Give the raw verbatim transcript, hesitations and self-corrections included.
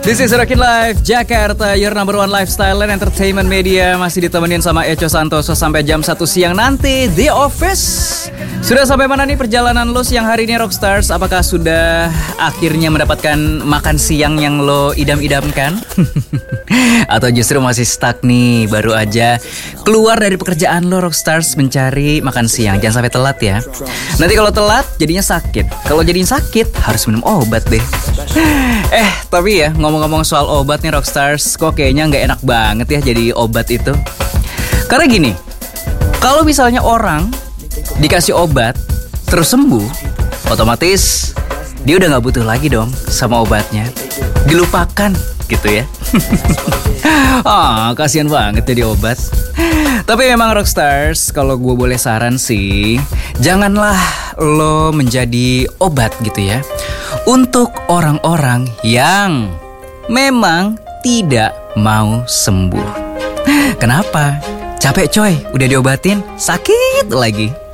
This is Rockin Live Jakarta, your number one lifestyle and entertainment media. Masih ditemenin sama Echo Santoso sampai jam satu siang nanti. The Office. Sudah sampai mana nih perjalanan lo siang hari ini, Rockstars? Apakah sudah akhirnya mendapatkan makan siang yang lo idam-idamkan? Atau justru masih stuck nih, baru aja keluar dari pekerjaan lo, Rockstars, mencari makan siang? Jangan sampai telat ya. Nanti kalau telat jadinya sakit. Kalau jadinya sakit harus minum obat deh. Eh, tapi ya ngomong-ngomong soal obat nih, Rockstars, kok kayaknya nggak enak banget ya jadi obat itu. Karena gini, kalau misalnya orang dikasih obat terus sembuh, otomatis dia udah nggak butuh lagi dong sama obatnya, dilupakan gitu ya. Ah, kasihan banget jadi obat. Tapi memang Rockstars, kalau gue boleh saran sih, janganlah lo menjadi obat gitu ya untuk orang-orang yang memang tidak mau sembuh. Kenapa? Capek coy, udah diobatin sakit lagi.